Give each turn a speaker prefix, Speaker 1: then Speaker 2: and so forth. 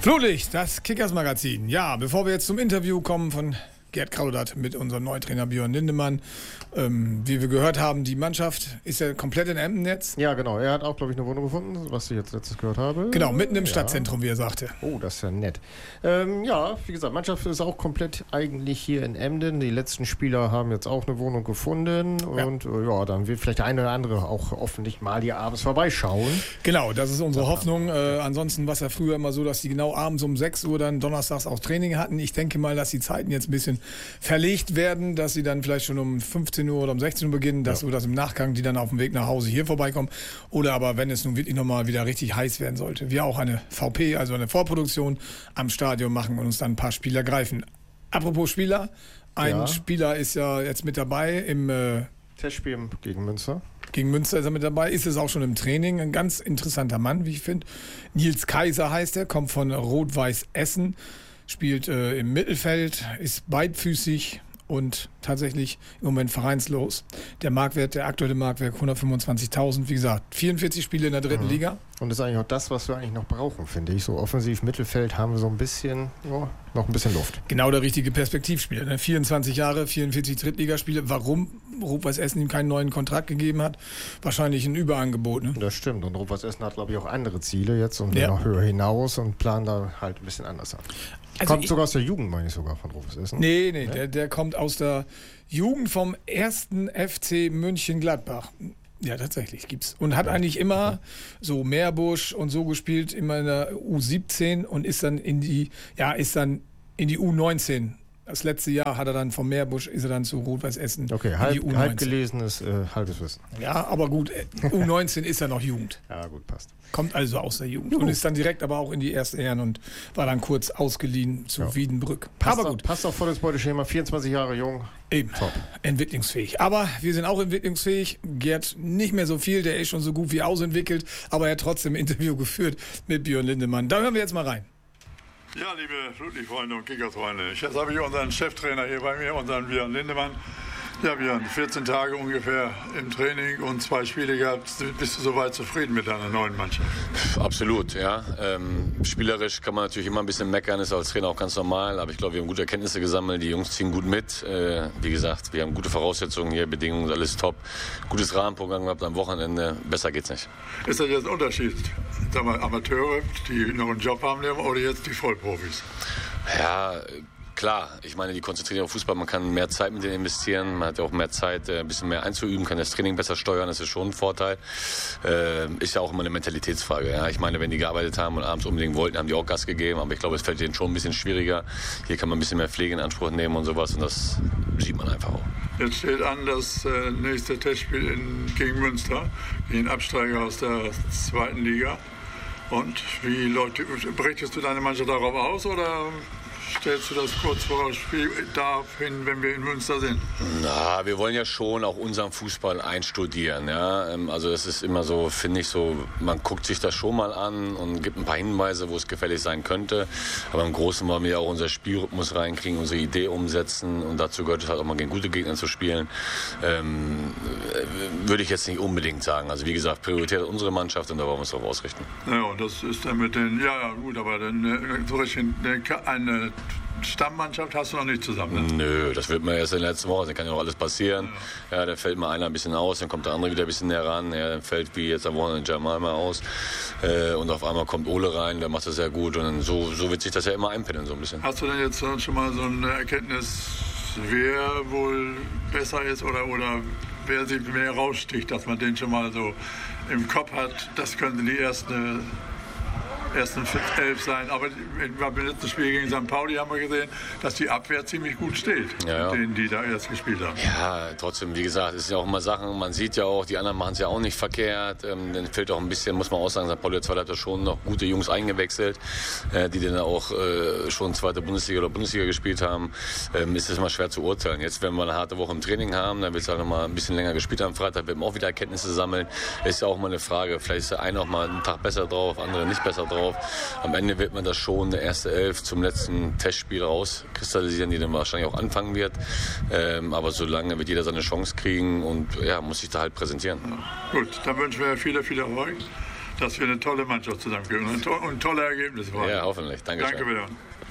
Speaker 1: Flutlicht, das Kickers-Magazin. Ja, bevor wir jetzt zum Interview kommen von Gerd Kraudert mit unserem Neutrainer Björn Lindemann. Wie wir gehört haben, die Mannschaft ist ja komplett in Emden jetzt.
Speaker 2: Ja, genau. Er hat auch, glaube ich, eine Wohnung gefunden, was ich jetzt letztes gehört habe.
Speaker 1: Genau, mitten im Stadtzentrum, wie er sagte.
Speaker 2: Oh, das ist ja nett. Ja, wie gesagt, Mannschaft ist auch komplett eigentlich hier in Emden. Die letzten Spieler haben jetzt auch eine Wohnung gefunden. Und dann wird vielleicht der eine oder andere auch hoffentlich mal hier abends vorbeischauen.
Speaker 1: Genau, das ist unsere Hoffnung. Ansonsten war es ja früher immer so, dass die genau abends um 6 Uhr dann donnerstags auch Training hatten. Ich denke mal, dass die Zeiten jetzt ein bisschen verlegt werden, dass sie dann vielleicht schon um 15 Uhr oder um 16 Uhr beginnen, dass das im Nachgang die dann auf dem Weg nach Hause hier vorbeikommen. Oder aber wenn es nun wirklich nochmal wieder richtig heiß werden sollte, wir auch eine VP, also eine Vorproduktion am Stadion machen und uns dann ein paar Spieler greifen. Apropos Spieler, ein Spieler ist ja jetzt mit dabei im
Speaker 2: Testspiel gegen Münster.
Speaker 1: Gegen Münster ist er mit dabei, ist es auch schon im Training. Ein ganz interessanter Mann, wie ich finde. Nils Kaiser heißt er, kommt von Rot-Weiß Essen. Spielt im Mittelfeld, ist beidfüßig und tatsächlich im Moment vereinslos. Der aktuelle Marktwert 125.000, wie gesagt, 44 Spiele in der dritten Liga.
Speaker 2: Und das ist eigentlich auch das, was wir eigentlich noch brauchen, finde ich. So offensiv Mittelfeld haben wir so ein bisschen, noch ein bisschen Luft.
Speaker 1: Genau der richtige Perspektivspieler. Ne? 24 Jahre, 44 Drittligaspiele. Warum Rot-Weiß Essen ihm keinen neuen Kontrakt gegeben hat? Wahrscheinlich ein Überangebot. Ne?
Speaker 2: Das stimmt. Und Rot-Weiß Essen hat, glaube ich, auch andere Ziele jetzt und will noch höher hinaus und planen da halt ein bisschen anders an. Also kommt sogar aus der Jugend, meine ich sogar, von Rot-Weiß Essen.
Speaker 1: Nee? Der kommt aus der Jugend vom 1. FC München-Gladbach. Ja, tatsächlich gibt's. Und hat eigentlich immer so Meerbusch und so gespielt, immer in der U17 und ist dann in die U19. Das letzte Jahr hat er dann vom Meerbusch, ist er dann zu Rot-Weiß Essen.
Speaker 2: Okay, halb gelesenes, halbes Wissen.
Speaker 1: Ja, aber gut, U19 ist ja noch Jugend.
Speaker 2: Ja, gut, passt.
Speaker 1: Kommt also aus der Jugend und ist dann direkt aber auch in die erste Herren und war dann kurz ausgeliehen zu Wiedenbrück.
Speaker 2: Passt auch voll ins Beuteschema, 24 Jahre jung.
Speaker 1: Eben, top. Entwicklungsfähig. Aber wir sind auch entwicklungsfähig. Gerd nicht mehr so viel, der ist schon so gut wie ausentwickelt, aber er hat trotzdem ein Interview geführt mit Björn Lindemann. Da hören wir jetzt mal rein.
Speaker 3: Ja, liebe Flutlicht-Freunde und Kickers-Freunde, jetzt habe ich unseren Cheftrainer hier bei mir, unseren Björn Lindemann. Ja, Björn, 14 Tage ungefähr im Training und 2 Spiele gehabt. Bist du soweit zufrieden mit deiner neuen Mannschaft?
Speaker 4: Absolut, ja. Spielerisch kann man natürlich immer ein bisschen meckern, ist als Trainer auch ganz normal. Aber ich glaube, wir haben gute Erkenntnisse gesammelt. Die Jungs ziehen gut mit. Wie gesagt, wir haben gute Voraussetzungen hier, Bedingungen, alles top. Gutes Rahmenprogramm gehabt am Wochenende. Besser geht's nicht.
Speaker 3: Ist das jetzt ein Unterschied? Sag mal, Amateure, die noch einen Job haben, oder jetzt die Vollprofis?
Speaker 4: Ja, klar, ich meine, die konzentrieren auf Fußball, man kann mehr Zeit mit denen investieren, man hat ja auch mehr Zeit, ein bisschen mehr einzuüben, kann das Training besser steuern, das ist schon ein Vorteil. Ist ja auch immer eine Mentalitätsfrage. Ja? Ich meine, wenn die gearbeitet haben und abends unbedingt wollten, haben die auch Gas gegeben, aber ich glaube, es fällt denen schon ein bisschen schwieriger. Hier kann man ein bisschen mehr Pflege in Anspruch nehmen und sowas und das sieht man einfach auch.
Speaker 3: Jetzt steht an das nächste Testspiel gegen Münster, gegen Absteiger aus der 2. Liga. Und berichtest du deine Mannschaft darauf aus oder stellst du das kurz vor das Spiel dahin, wenn wir in Münster sind?
Speaker 4: Na, wir wollen ja schon auch unseren Fußball einstudieren. Ja? Also es ist immer so, finde ich so, man guckt sich das schon mal an und gibt ein paar Hinweise, wo es gefährlich sein könnte. Aber im Großen wollen wir ja auch unser Spielrhythmus reinkriegen, unsere Idee umsetzen. Und dazu gehört es halt auch mal gegen gute Gegner zu spielen. Würde ich jetzt nicht unbedingt sagen. Also wie gesagt, Priorität hat unsere Mannschaft und da wollen wir uns darauf ausrichten.
Speaker 3: Ja, und das ist dann mit den, ja gut, aber dann so richtig eine Stammmannschaft hast du noch nicht zusammen, ne?
Speaker 4: Nö, das wird man erst in der letzten Woche. Dann kann ja auch alles passieren. Ja, dann fällt mal einer ein bisschen aus, dann kommt der andere wieder ein bisschen näher ran. Ja, dann fällt wie jetzt am Wochenende Jamal mal aus. Und auf einmal kommt Ole rein, der macht das sehr gut. Und dann so wird sich das ja immer einpendeln, so ein bisschen.
Speaker 3: Hast du denn jetzt schon mal so eine Erkenntnis, wer wohl besser ist oder wer sich mehr raussticht, dass man den schon mal so im Kopf hat? Das könnte die ersten 11 sein, aber beim letzten Spiel gegen St. Pauli haben wir gesehen, dass die Abwehr ziemlich gut steht, mit denen die da erst gespielt haben.
Speaker 4: Ja, trotzdem, wie gesagt, es sind ja auch immer Sachen, man sieht ja auch, die anderen machen es ja auch nicht verkehrt, dann fehlt auch ein bisschen, muss man auch sagen, St. Pauli hat da schon noch gute Jungs eingewechselt, die dann auch schon 2. Bundesliga oder Bundesliga gespielt haben, ist es immer schwer zu urteilen. Jetzt, wenn wir eine harte Woche im Training haben, dann wird es halt noch mal ein bisschen länger gespielt am Freitag, wird man auch wieder Erkenntnisse sammeln, ist ja auch mal eine Frage, vielleicht ist der eine auch mal einen Tag besser drauf, andere nicht besser drauf. Am Ende wird man das schon, eine erste 11 zum letzten Testspiel rauskristallisieren, die dann wahrscheinlich auch anfangen wird. Aber solange wird jeder seine Chance kriegen und muss sich da halt präsentieren.
Speaker 3: Gut, dann wünschen wir viel Erfolg. dass wir eine tolle Mannschaft zusammenkriegen und tolle Ergebnisse machen.
Speaker 4: Ja, hoffentlich. Dankeschön.
Speaker 3: Danke wieder.